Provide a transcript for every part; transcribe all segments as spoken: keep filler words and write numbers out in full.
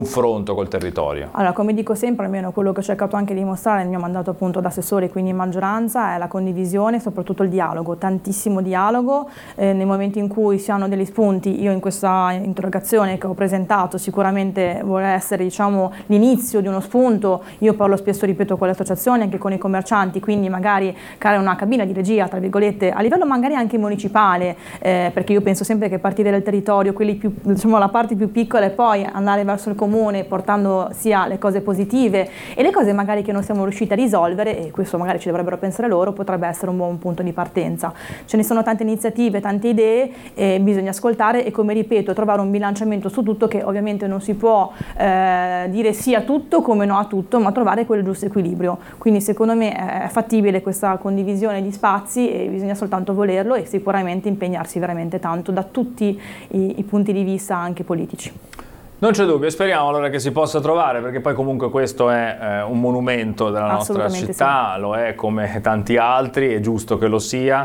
confronto col territorio? Allora, come dico sempre, almeno quello che ho cercato anche di dimostrare nel mio mandato appunto da assessore, quindi in maggioranza, è la condivisione, soprattutto il dialogo, tantissimo dialogo. Eh, nei momenti in cui si hanno degli spunti, io in questa interrogazione che ho presentato sicuramente vuole essere, diciamo, l'inizio di uno spunto. Io parlo spesso, ripeto, con le associazioni, anche con i commercianti, quindi magari creare una cabina di regia, tra virgolette, a livello magari anche municipale, eh, perché io penso sempre che partire dal territorio, quelli più, diciamo, la parte più piccola, e poi andare verso il comune portando sia le cose positive e le cose magari che non siamo riusciti a risolvere, e questo magari ci dovrebbero pensare loro, potrebbe essere un buon punto di partenza. Ce ne sono tante iniziative, tante idee, e bisogna ascoltare e, come ripeto, trovare un bilanciamento su tutto, che ovviamente non si può eh, dire sì a tutto come no a tutto, ma trovare quel giusto equilibrio. Quindi secondo me è fattibile questa condivisione di spazi e bisogna soltanto volerlo e sicuramente impegnarsi veramente tanto da tutti i, i punti di vista anche politici. Non c'è dubbio, speriamo allora che si possa trovare, perché poi comunque questo è eh, un monumento della nostra città, sì. Lo è come tanti altri, è giusto che lo sia,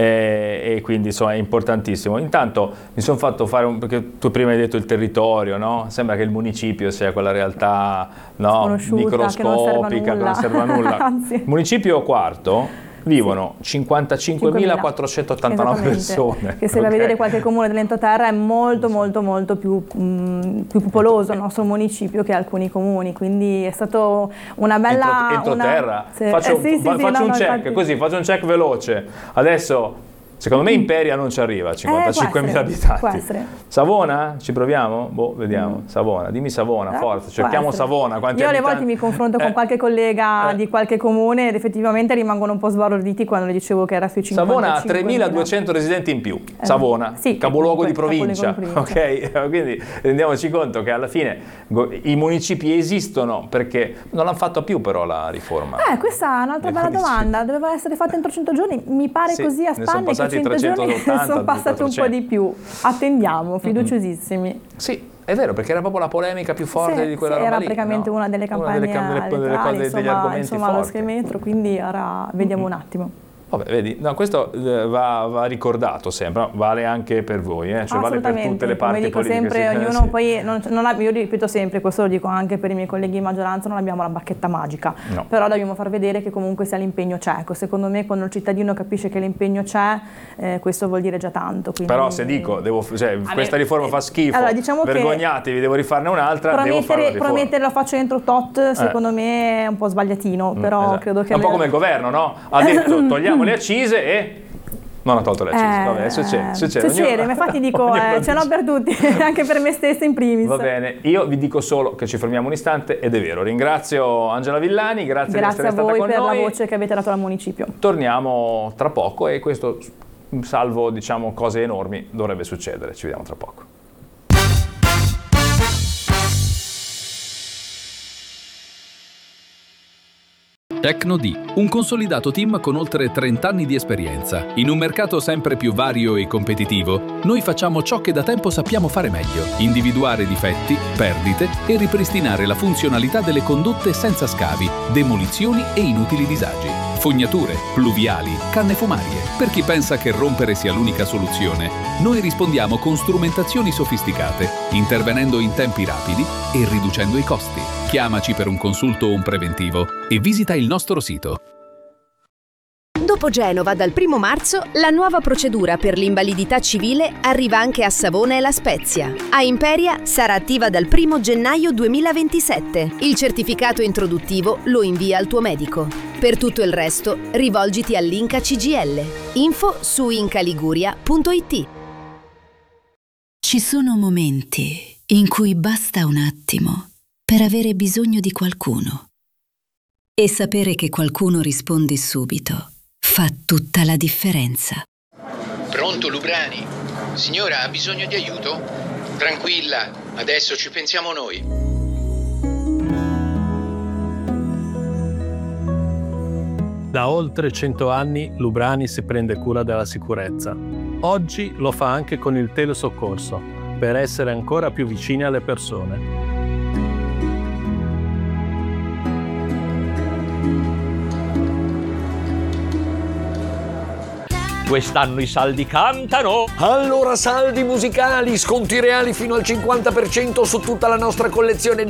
eh, e quindi insomma è importantissimo. Intanto mi sono fatto fare un, perché tu prima hai detto il territorio, no? Sembra che il municipio sia quella realtà, no, microscopica, che non serve a nulla. Anzi. Municipio quarto. Vivono sì. cinquantacinquemilaquattrocentoottantanove persone. Che se okay. va a vedere qualche comune dell'entroterra è molto molto molto più, mh, più popoloso il nostro municipio che alcuni comuni, quindi è stato una bella... Entro, entroterra? Una... Faccio, eh, sì, sì, fa, sì, faccio no, un no, check, infatti... così, faccio un check veloce. Adesso... Secondo me Imperia non ci arriva a cinquantacinquemila eh, abitanti. Può essere. Savona? Ci proviamo? Boh, vediamo. Mm. Savona, dimmi Savona, eh, forza. Cerchiamo Savona. Quanti Io alle abitanti... volte mi confronto eh. con qualche collega eh. di qualche comune ed effettivamente rimangono un po' sbalorditi quando le dicevo che era sui cinquantacinque. Savona ha tremiladuecento residenti in più. Eh. Savona, sì, capoluogo di provincia. Capoluogo di provincia. Ok, quindi rendiamoci conto che alla fine i municipi esistono perché non l'hanno fatto più però la riforma. Eh, questa è un'altra bella domanda. Doveva essere fatta entro cento giorni. Mi pare sì, così a spanne che cento giorni sono passati un po' di più. Attendiamo, fiduciosissimi. Mm-hmm. Sì, è vero, perché era proprio la polemica più forte sì, di quella sì, roba era lì, praticamente no? una delle campagne una delle, delle, delle elettorali, cose, insomma, degli argomenti insomma forti. Lo schemetro, quindi ora vediamo mm-hmm. un attimo. Vabbè, vedi, no, questo va, va ricordato sempre, vale anche per voi, eh? Cioè vale per tutte le parti dico politiche. Sempre, sì, ognuno sì. poi, non, non ha, io ripeto sempre, questo lo dico anche per i miei colleghi in maggioranza, non abbiamo la bacchetta magica, no. Però dobbiamo far vedere che comunque sia l'impegno c'è. Ecco, secondo me quando il cittadino capisce che l'impegno c'è, eh, questo vuol dire già tanto. Quindi... Però se dico, devo, cioè, questa me, riforma fa schifo, allora, diciamo vergognatevi, devo rifarne un'altra, devo fare la riforma. Promettere lo faccio entro tot, secondo eh. me è un po' sbagliatino, però esatto. credo che... È un po' come il governo, no? Ha detto togliamo le accise e... Non ha tolto le accise, eh, vabbè, succede, succede. Succede, ma infatti dico, eh, ce l'ho per tutti, anche per me stessa in primis. Va bene, io vi dico solo che ci fermiamo un istante ed è vero. Ringrazio Angela Villani, grazie, grazie di essere stata con noi. Grazie a voi per la voce che avete dato al municipio. Torniamo tra poco e questo, salvo diciamo cose enormi, dovrebbe succedere. Ci vediamo tra poco. Tecnodi, un consolidato team con oltre trenta anni di esperienza. In un mercato sempre più vario e competitivo, noi facciamo ciò che da tempo sappiamo fare meglio: individuare difetti, perdite e ripristinare la funzionalità delle condotte senza scavi, demolizioni e inutili disagi. Fognature, pluviali, canne fumarie. Per chi pensa che rompere sia l'unica soluzione, noi rispondiamo con strumentazioni sofisticate, intervenendo in tempi rapidi e riducendo i costi. Chiamaci per un consulto o un preventivo e visita il nostro sito. Dopo Genova, dal primo marzo, la nuova procedura per l'invalidità civile arriva anche a Savona e La Spezia. A Imperia sarà attiva dal primo gennaio duemilaventisette. Il certificato introduttivo lo invia al tuo medico. Per tutto il resto, rivolgiti all'Inca C G L. Info su incaliguria punto it. Ci sono momenti in cui basta un attimo per avere bisogno di qualcuno. E sapere che qualcuno risponde subito fa tutta la differenza. Pronto, Lubrani? Signora, ha bisogno di aiuto? Tranquilla, adesso ci pensiamo noi. Da oltre cento anni Lubrani si prende cura della sicurezza. Oggi lo fa anche con il telesoccorso, per essere ancora più vicini alle persone. quest'anno i saldi cantano. Allora saldi musicali, sconti reali fino al cinquanta per cento su tutta la nostra collezione